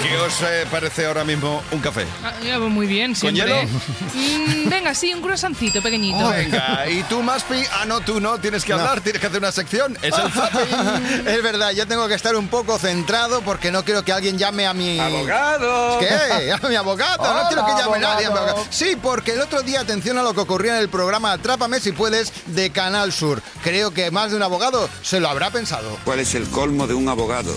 ¿Qué os parece ahora mismo un café? Muy bien, siempre. ¿Con hielo? Venga, sí, un croissancito pequeñito. Oh, venga, ¿y tú, Maspi? Ah, no, tú no, tienes que hablar, tienes que hacer una sección. Es el zapping. Es verdad, yo tengo que estar un poco centrado porque no quiero que alguien llame a mi... ¡Abogado! ¿Qué? A mi abogado. Hola, no quiero que llame nadie a mi abogado. abogado. Sí, porque el otro día, atención a lo que ocurría en el programa Atrápame si puedes de Canal Sur. Creo que más de un abogado se lo habrá pensado. ¿Cuál es el colmo de un abogado?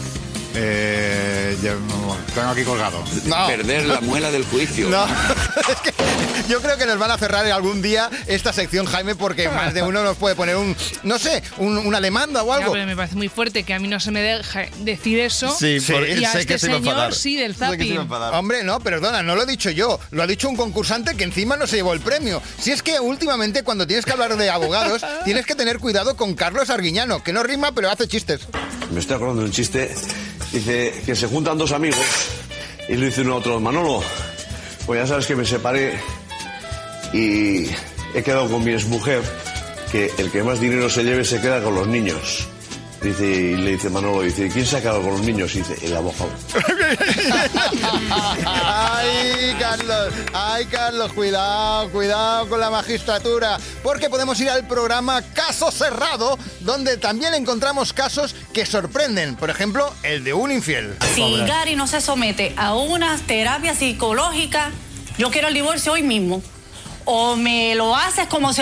Tengo aquí colgado. No. Perder la muela del juicio. No, es que yo creo que nos van a cerrar algún día esta sección, Jaime, porque más de uno nos puede poner una demanda o algo. Pero me parece muy fuerte que a mí no se me deje decir eso. Sí, Y a sé este que se iba a señor enfadar. sí, del Sé que se iba a zapping. enfadar. Hombre, no, perdona, no lo he dicho yo. Lo ha dicho un concursante que encima no se llevó el premio. Si es que últimamente cuando tienes que hablar de abogados, tienes que tener cuidado con Carlos Arguiñano, que no rima pero hace chistes. Me estoy acordando de un chiste. Dice que se juntan dos amigos y le dice uno a otro: Manolo, pues ya sabes que me separé y he quedado con mi exmujer, que el que más dinero se lleve se queda con los niños. Dice, y le dice Manolo, dice: ¿quién se ha quedado con los niños? Y dice: el abogado. Ay, Carlos, cuidado con la magistratura, porque podemos ir al programa Caso Cerrado, donde también encontramos casos que sorprenden. Por ejemplo, el de un infiel. Si Gary no se somete a una terapia psicológica, yo quiero el divorcio hoy mismo. O me lo haces como se